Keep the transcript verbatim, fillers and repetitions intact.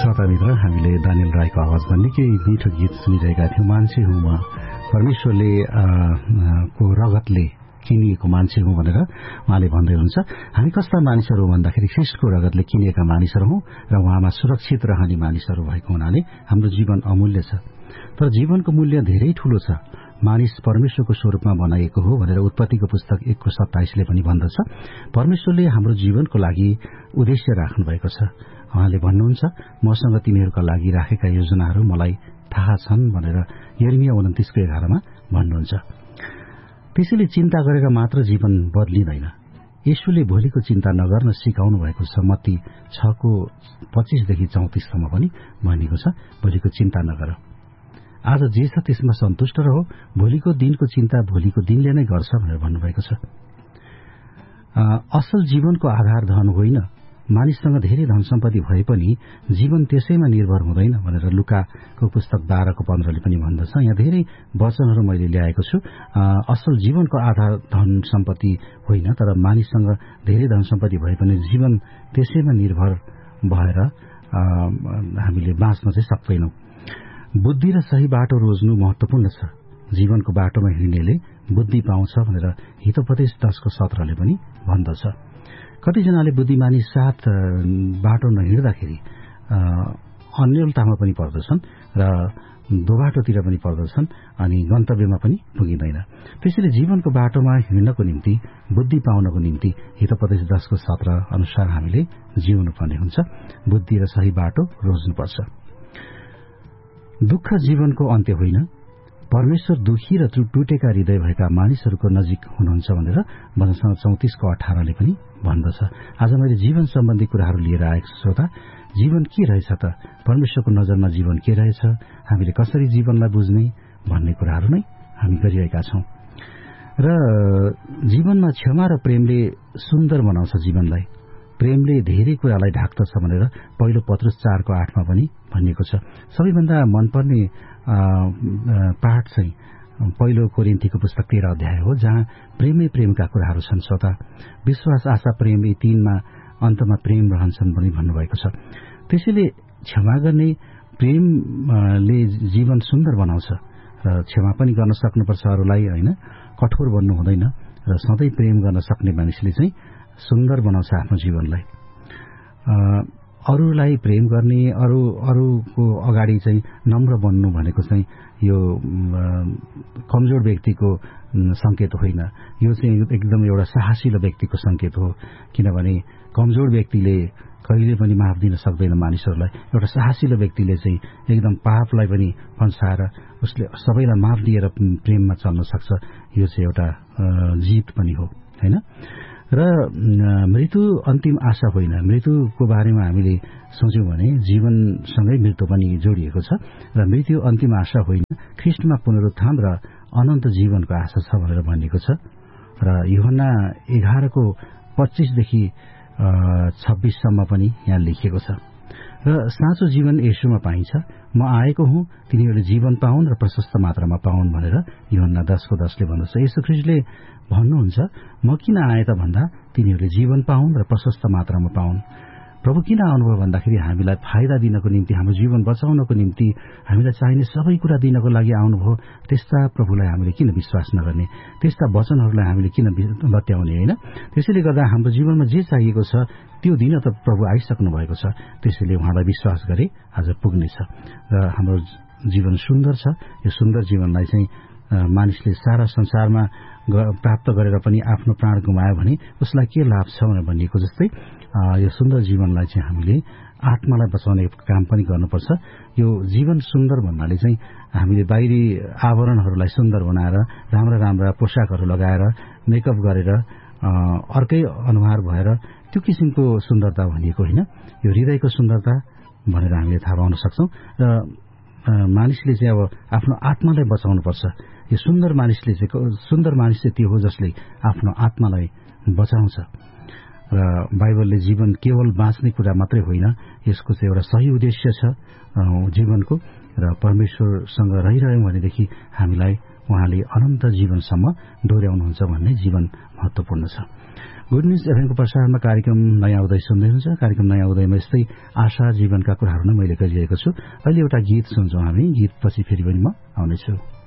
श्रोतामित्र, हामीले दानियल राईको आवाजमा निकै मिठो गीत सुनिरहेका थियौं। मान्छे हुँ म, परमेश्वरले को रगतले किनिएको मान्छे हुँ भनेर उहाँले भन्दै हुनुहुन्छ। हामी कस्ता मानिसहरू भन्दाखेरि ख्रीष्टको रगतले किनिएका मानिसहरू हौं र उहाँमा सुरक्षित रहने मानिसहरू भएको हुनाले हाम्रो जीवन अमूल्य छ। तर जीवनको मूल्य धेरै ठूलो छ। मानिस परमेश्वरको स्वरूपमा बनाइएको हो भनेर उत्पत्तिको पुस्तक एकको सत्ताइसले पनि भन्दछ। परमेश्वरले हाम्रो जीवनको लागि उद्देश्य राख्नु भएको छ। उहाँले भन्नुहुन्छ, मसँग तिमीहरूका लागि राखेका योजनाहरू मलाई थाहा छन् भनेर यिर्मया उन्तिसको एघारमा भन्नुहुन्छ। त्यसैले चिन्ता गरेर मात्र जीवन बदलिँदैन। येशूले भोलिको चिन्ता नगर्न सिकाउनु भएको छ। मत्ती छको पच्चीसदेखि चौतिससम्म पनि भनिएको छ, भोलिको चिन्ता नगर, आज जे छ त्यसमा सन्तुष्ट रह, भोलिको दिनको चिन्ता भोलिको दिनले नै गर्छ भनेर भन्नुभएको छ। असल जीवनको आधार धन होइन। मानिससँग धेरै धन सम्पत्ति भए पनि जीवन त्यसैमा निर्भर हुँदैन भनेर लुकाको पुस्तक बाह्रको पन्ध्रले पनि भन्दछ। यहाँ धेरै वचनहरू मैले ल्याएको छु। असल जीवनको आधार धन सम्पत्ति होइन, तर मानिससँग धेरै धन सम्पत्ति भए पनि जीवन त्यसैमा निर्भर भएर हामीले बाँच्न चाहिँ सक्दैनौं। बुद्धि र सही बाटो रोज्नु महत्वपूर्ण छ। जीवनको बाटोमा हिँड्नेले बुद्धि पाउँछ भनेर हितोपदेश दशको सत्रले पनि भन्दछ। कतिजनाले बुद्धिमानी साथ बाटो नहिँड्दाखेरि अन्यलतामा पनि पर्दछन् र दोबाटोतिर पनि पर्दछन् अनि गन्तव्यमा पनि पुगिँदैन। त्यसैले जीवनको बाटोमा हिँड्नको निम्ति, बुद्धि पाउनको निम्ति हितोपदेश दशको सत्र अनुसार हामीले जिउनु पर्ने हुन्छ। बुद्धि र सही बाटो रोज्नुपर्छ। दुःख जीवनको अन्त्य होइन। परमेश्वर दुखी र टुटेका हृदय भएका मानिसहरूको नजिक हुनुहुन्छ भनेर वचन चौतिसको अठारले पनि भन्दछ। आज मैले जीवन सम्बन्धी कुराहरू लिएर आएको छु। श्रोता, जीवन के रहेछ त? परमेश्वरको नजरमा जीवन के रहेछ? हामीले कसरी जीवनलाई बुझ्ने भन्ने कुराहरू नै हामी गरिरहेका छौं। र जीवनमा क्षमा र प्रेमले सुन्दर बनाउँछ जीवनलाई। प्रेमले धेरै कुरालाई ढाक्दछ भनेर पहिलो पत्रुस चारको आठमा पनि भनिएको छ। सबैभन्दा मनपर्ने पाठ चाहिँ पहिलो कोरिन्थीको पुस्तक तेह्र अध्याय हो, जहाँ प्रेमै प्रेमका कुराहरू छन्। श्रोता, विश्वास, आशा, प्रेम यी तीनमा अन्तमा प्रेम रहन्छन् भनी भन्नुभएको छ। त्यसैले क्षमा गर्ने प्रेमले जीवन सुन्दर बनाउँछ र क्षमा पनि गर्न सक्नुपर्छ अरूलाई, होइन, कठोर बन्नु हुँदैन। र सधैँ प्रेम गर्न सक्ने मानिसले चाहिँ सुन्दर बनाउँछ आफ्नो जीवनलाई। अरूलाई प्रेम गर्ने, अरू अरूको अगाडि चाहिँ नम्र बन्नु भनेको चाहिँ यो कमजोर व्यक्तिको संकेत होइन। यो चाहिँ एकदम एउटा साहसिलो व्यक्तिको संकेत हो। किनभने कमजोर व्यक्तिले कहिले पनि माफ दिन सक्दैन मानिसहरूलाई। एउटा साहसिलो व्यक्तिले चाहिँ एकदम पापलाई पनि फन्साएर उसले सबैलाई माफ दिएर प्रेममा चल्न सक्छ। यो चाहिँ एउटा जीत पनि हो, होइन। र मृत्यु अन्तिम आशा होइन। मृत्युको बारेमा हामीले सोच्यौं भने जीवनसँगै मृत्यु पनि जोडिएको छ। र मृत्यु अन्तिम आशा होइन, ख्रीष्टमा पुनरुत्थान र अनन्त जीवनको आशा छ भनेर भनिएको छ। र यूहन्ना एघारको पच्चीसदेखि छब्बीससम्म पनि यहाँ लेखिएको छ। र साँचो जीवन येशूमा पाइन्छ। म आएको हुँ तिनीहरूले जीवन पाउन् र प्रशस्त मात्रामा पाउन् भनेर यूहन्ना दशको दशले भन्दछ। येशू ख्रीष्टले भन्नुहुन्छ, म किन आए त भन्दा तिनीहरूले जीवन पाउन् र प्रशस्त मात्रामा पाउन्। प्रभु किन आउनुभयो भन्दाखेरि हामीलाई फाइदा दिनको निम्ति, हाम्रो जीवन बचाउनको निम्ति, हामीलाई चाहिने सबै कुरा दिनको लागि आउनुभयो। त्यस्ता प्रभुलाई हामीले किन विश्वास नगर्ने? त्यस्ता वचनहरूलाई हामीले किन लत्याउने, होइन? त्यसैले गर्दा हाम्रो जीवनमा जे चाहिएको छ त्यो दिन त प्रभु आइसक्नु भएको छ। त्यसैले उहाँलाई विश्वास गरे आज पुग्नेछ र हाम्रो जीवन सुन्दर छ। यो सुन्दर जीवनलाई चाहिँ मानिसले सारा संसारमा प्राप्त गरेर पनि आफ्नो प्राण गुमायो भने उसलाई के लाभ छ भनेर भनिएको जस्तै यो सुन्दर जीवनलाई चाहिँ हामीले आत्मालाई बचाउने काम पनि गर्नुपर्छ। यो जीवन सुन्दर भन्नाले चाहिँ हामीले बाहिरी आवरणहरूलाई सुन्दर बनाएर, राम्रा राम्रा पोसाकहरू लगाएर, मेकअप गरेर, अर्कै अनुहार भएर त्यो किसिमको सुन्दरता भनिएको होइन। यो हृदयको सुन्दरता भनेर हामीले थाहा पाउन सक्छौं। र मानिसले चाहिँ अब आफ्नो आत्मालाई बचाउनुपर्छ। यो सुन्दर मानिसले चाहिँ सुन्दर मानिस चाहिँ त्यो हो जसले आफ्नो आत्मालाई बचाउँछ। र बाइबलले जीवन केवल बाँच्ने कुरा मात्रै होइन, यसको चाहिँ एउटा सही उद्देश्य छ जीवनको। र परमेश्वरसँग रहिरह्यौं भनेदेखि हामीलाई उहाँले अनन्त जीवनसम्म डोर्याउनुहुन्छ भन्ने जीवन महत्वपूर्ण छ। गुड न्युज एफएमको प्रसारणमा कार्यक्रम नयाँ उदय सुन्दै हुनुहुन्छ। कार्यक्रम नयाँ उदयमा यस्तै आशा जीवनका कुराहरू नै मैले गरिरहेको छु। अहिले एउटा गीत सुन्छौँ हामी। गीतपछि फेरि पनि म आउनेछु।